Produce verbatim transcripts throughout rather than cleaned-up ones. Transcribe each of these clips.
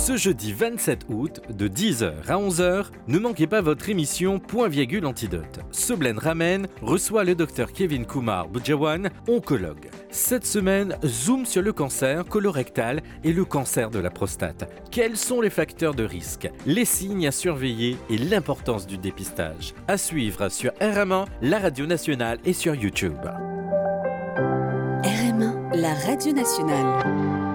Ce jeudi vingt-sept août, de dix heures à onze heures, ne manquez pas votre émission Point Virgule Antidote. Soblen Ramen reçoit le docteur Kevin Kumar Budjawan, oncologue. Cette semaine, zoom sur le cancer colorectal et le cancer de la prostate. Quels sont les facteurs de risque, les signes à surveiller et l'importance du dépistage? À suivre sur R M un, la radio nationale et sur YouTube. R M un, la radio nationale.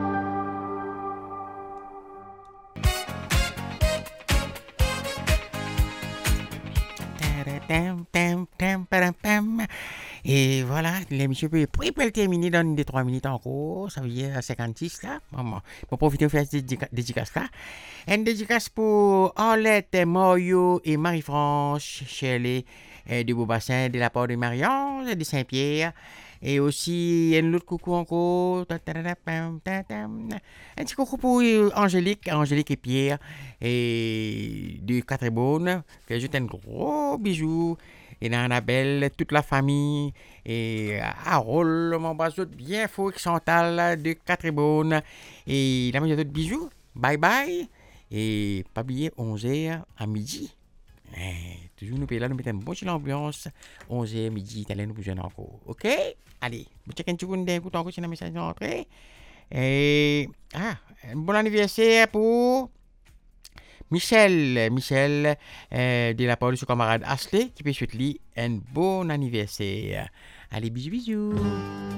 Et voilà, l'émission peut peut terminer dans des trois minutes encore. Ça veut dire cinquante-six là. Maman, pour profiter de faire cette dédicace là. Une dédicace pour Arlette, Mario et Marie-France Shirley de Beaubassin, de la part de Marion de Saint-Pierre. Et aussi un autre coucou encore. Un petit coucou pour Angélique, Angélique et Pierre et de Quatre-Bonnes. Que je un gros bisou. Et Annabelle, toute la famille. Et Harold, mon bateau bien faux, Chantal de Quatre-Bonnes. Et la meilleure de bisous. Bye bye. Et pas oublier onze heures à midi. Eh, toujours nous payons là, nous mettons un bon sur l'ambiance. onze heures midi, t'allais nous bouger encore. Ok? Allez, vous checkez une seconde d'écoute encore si le message est entré. Et, ah, un bon anniversaire pour Michel. Michel, euh, de la part de son camarade Ashley, qui peut souhaiter lui un bon anniversaire. Allez, bisous, bisous.